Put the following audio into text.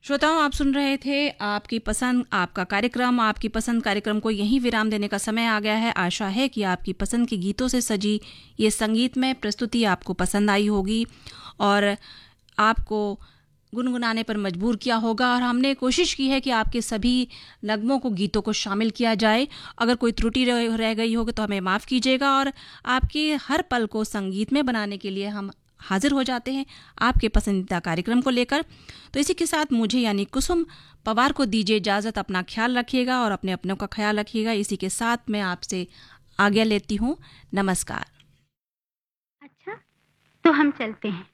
श्रोताओं, आप सुन रहे थे आपकी पसंद आपका कार्यक्रम। आपकी पसंद कार्यक्रम को यहीं विराम देने का समय आ गया है। आशा है कि आपकी पसंद के गीतों से सजी ये संगीतमय प्रस्तुति आपको पसंद आई होगी और आपको गुनगुनाने पर मजबूर किया होगा। और हमने कोशिश की है कि आपके सभी नगमों को, गीतों को शामिल किया जाए। अगर कोई त्रुटि रह गई होगी तो हमें माफ़ कीजिएगा। और आपके हर पल को संगीतमय बनाने के लिए हम हाजिर हो जाते हैं आपके पसंदीदा कार्यक्रम को लेकर। तो इसी के साथ मुझे यानी कुसुम पवार को दीजिए इजाज़त। अपना ख्याल रखिएगा और अपने अपनों का ख्याल रखिएगा। इसी के साथ मैं आपसे आज्ञा लेती हूँ। नमस्कार। अच्छा, तो हम चलते हैं।